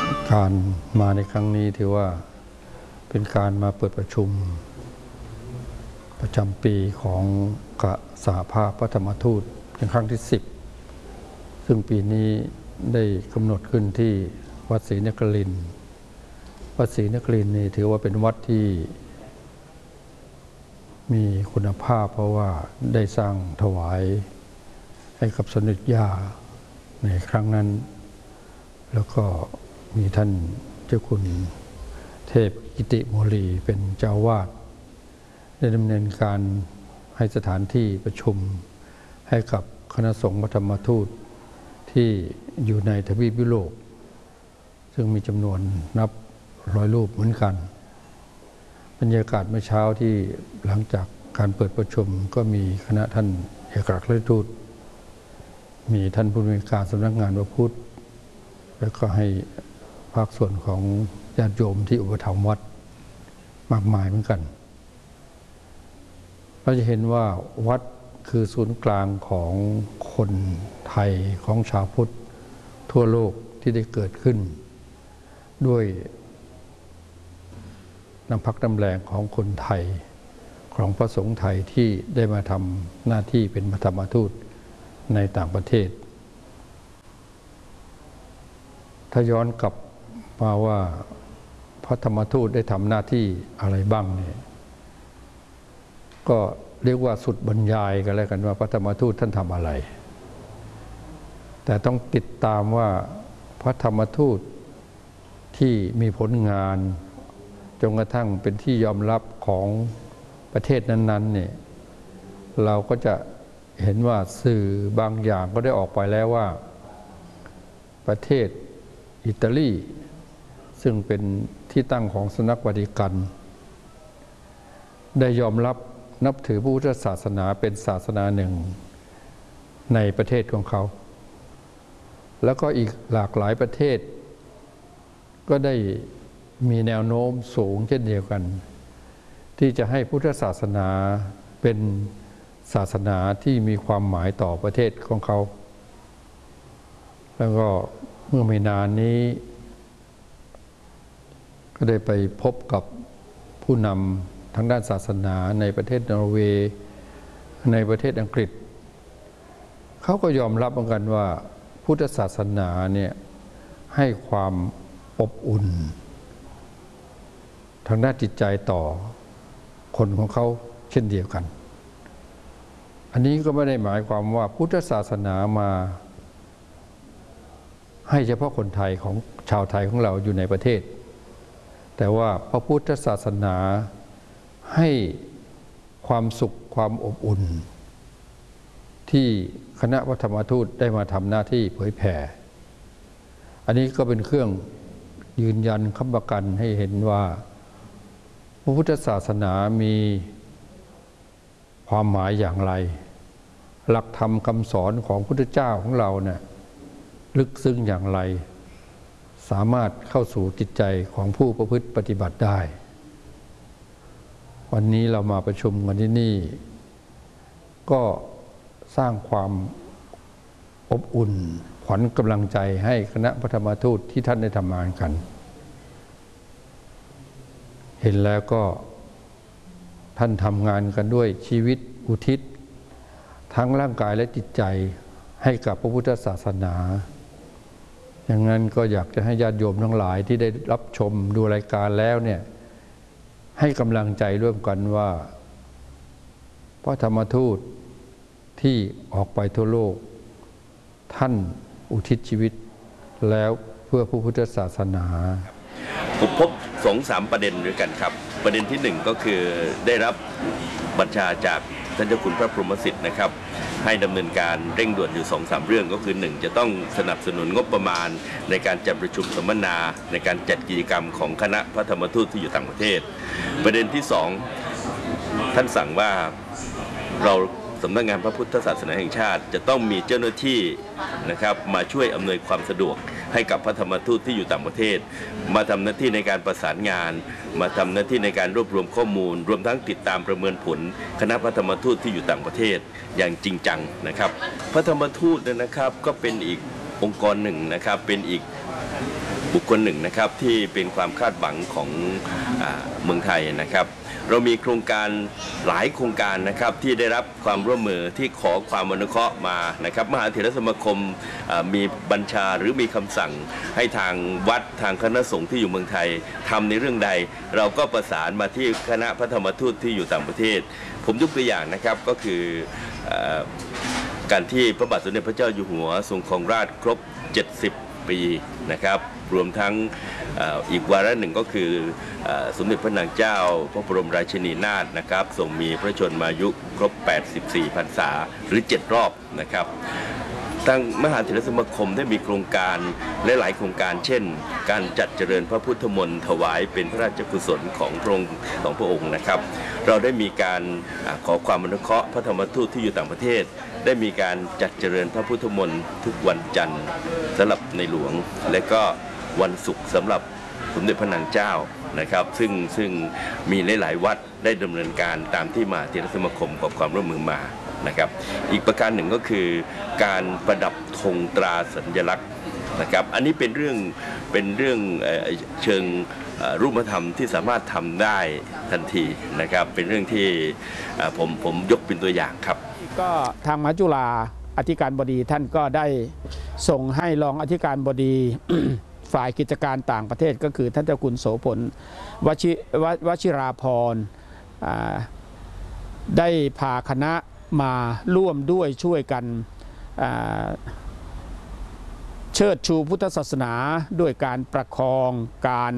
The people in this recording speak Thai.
การมาในครั้งนี้ถือว่าเป็นการมาเปิดประชุมประจำปีของสหภาพพระธรรมทูตเป็นครั้งที่10ซึ่งปีนี้ได้กำหนดขึ้นที่วัดศรีนครินทร์วัดศรีนครินทร์นี่ถือว่าเป็นวัดที่มีคุณภาพเพราะว่าได้สร้างถวายให้กับสมเด็จย่าในครั้งนั้นแล้วก็มีท่านเจ้าคุณเทพกิติโมลีเป็นเจ้าวาดได้ดำเนินการให้สถานที่ประชุมให้กับคณะสงฆ์พระธรรมทูตที่อยู่ในทวีปยุโรปซึ่งมีจำนวนนับ100 รูปเหมือนกันบรรยากาศเมื่อเช้าที่หลังจากการเปิดประชุมก็มีคณะท่านเอกอัครราชทูตมีท่านผู้อำนวยการสำนักงานพระพุทธแล้วก็ให้ภาคส่วนของญาติโยมที่อุปถัมภ์วัดมากมายเหมือนกันเราจะเห็นว่าวัดคือศูนย์กลางของคนไทยของชาวพุทธทั่วโลกที่ได้เกิดขึ้นด้วยน้ำพักน้ำแรงของคนไทยของพระสงฆ์ไทยที่ได้มาทำหน้าที่เป็นธรรมทูตในต่างประเทศถ้าย้อนกลับมาว่าพระธรรมทูตได้ทำหน้าที่อะไรบ้างเนี่ยก็เรียกว่าสุดบรรยายกันแล้วกันว่าพระธรรมทูตท่านทำอะไรแต่ต้องติดตามว่าพระธรรมทูตที่มีผลงานจนกระทั่งเป็นที่ยอมรับของประเทศนั้นๆเนี่ยเราก็จะเห็นว่าสื่อบางอย่างก็ได้ออกไปแล้วว่าประเทศอิตาลีซึ่งเป็นที่ตั้งของสำนักวาติกันได้ยอมรับนับถือพระพุทธศาสนาเป็นศาสนาหนึ่งในประเทศของเขาแล้วก็อีกหลากหลายประเทศก็ได้มีแนวโน้มสูงเช่นเดียวกันที่จะให้พุทธศาสนาเป็นศาสนาที่มีความหมายต่อประเทศของเขาแล้วก็เมื่อไม่นานนี้ก็ได้ไปพบกับผู้นำทางด้านศาสนาในประเทศนอร์เวย์ในประเทศอังกฤษเขาก็ยอมรับเหมือนกันว่าพุทธศาสนาเนี่ยให้ความอบอุ่นทางด้านจิตใจต่อคนของเขาเช่นเดียวกันอันนี้ก็ไม่ได้หมายความว่าพุทธศาสนามาให้เฉพาะคนไทยของชาวไทยของเราอยู่ในประเทศแต่ว่าพระพุทธศาสนาให้ความสุขความอบอุ่นที่คณะพระธรรมทูตได้มาทำหน้าที่เผยแผ่อันนี้ก็เป็นเครื่องยืนยันค้ำประกันให้เห็นว่าพระพุทธศาสนามีความหมายอย่างไรหลักธรรมคำสอนของพระพุทธเจ้าของเราเนี่ยลึกซึ้งอย่างไรสามารถเข้าสู่จิตใจของผู้ประพฤติปฏิบัติได้วันนี้เรามาประชุมกันที่นี่ก็สร้างความอบอุ่นขวัญกำลังใจให้คณะพระธรรมทูตที่ท่านได้ทำงานกันเห็นแล้วก็ท่านทำงานกันด้วยชีวิตอุทิศทั้งร่างกายและจิตใจให้กับพระพุทธศาสนาอย่างนั้นก็อยากจะให้ญาติโยมทั้งหลายที่ได้รับชมดูรายการแล้วเนี่ยให้กำลังใจร่วมกันว่าพระธรรมทูตที่ออกไปทั่วโลกท่านอุทิศชีวิตแล้วเพื่อพระพุทธศาสนาผมพบ2-3 ประเด็นด้วยกันครับประเด็นที่1ก็คือได้รับบัญชาจากท่านเจ้าคุณพระพรหมสิทธิ์นะครับให้ดำเนินการเร่งด่วนอยู่ 2-3 เรื่องก็คือ 1. จะต้องสนับสนุนงบประมาณในการจัดประชุมสัมมนาในการจัดกิจกรรมของคณะพระธรรมทูตที่อยู่ต่างประเทศประเด็นที่ 2ท่านสั่งว่าเราสำนักงานพระพุทธศาสนาแห่งชาติจะต้องมีเจ้าหน้าที่นะครับมาช่วยอำนวยความสะดวกให้กับพระธรรมทูตที่อยู่ต่างประเทศมาทำหน้าที่ในการประสานงานมาทำหน้าที่ในการรวบรวมข้อมูลรวมทั้งติดตามประเมินผลคณะพระธรรมทูตที่อยู่ต่างประเทศอย่างจริงจังนะครับพระธรรมทูตนะครับก็เป็นอีกองค์กรหนึ่งนะครับเป็นอีกบุคคลหนึ่งนะครับที่เป็นความคาดหวังของเมืองไทยนะครับเรามีโครงการหลายโครงการนะครับที่ได้รับความร่วมมือที่ขอความอนุเคราะห์มานะครับมหาเถรสมาคมมีบัญชาหรือมีคำสั่งให้ทางวัดทางคณะสงฆ์ที่อยู่เมืองไทยทำในเรื่องใดเราก็ประสานมาที่คณะพระธรรมทูตที่อยู่ต่างประเทศผมยกตัวอย่างนะครับก็คือการที่พระบาทสมเด็จพระเจ้าอยู่หัวทรงครองราชย์ครบ70 ปีนะครับรวมทั้งอีกวาระหนึ่งก็คือสมเด็จพระนางเจ้าพระบรมราชินีนาถนะครับทรงมีพระชนมายุครบ84 พรรษาหรือ7 รอบนะครับทางมหาเถรสมาคมได้มีโครงการหลายโครงการเช่นการจัดเจริญพระพุทธมนต์ถวายเป็นพระราชกุศลของพระองค์นะครับเราได้มีการขอความอนุเคราะห์พระธรรมทูตที่อยู่ต่างประเทศได้มีการจัดเจริญพระพุทธมนต์ทุกวันจันทร์สำหรับในหลวงและก็วันศุกร์สำหรับสมเด็จพระนางเจ้านะครับซึ่งมีหลายๆวัดได้ดำเนินการตามที่มหาเถรสมาคมขอความร่วมมือมานะครับอีกประการหนึ่งก็คือการประดับธงตราสัญลักษณ์นะครับอันนี้เป็นเรื่องเชิงรูปธรรมที่สามารถทำได้ทันทีนะครับเป็นเรื่องที่ผมยกเป็นตัวอย่างครับก็ทางมหาจุฬาอธิการบดีท่านก็ได้ส่งให้รองอธิการบดี ฝ่ายกิจการต่างประเทศก็คือท่านเจ้าคุณโสพลวชิราภรณ์ได้พาคณะมาร่วมด้วยช่วยกันเชิดชูพุทธศาสนาด้วยการประคองการ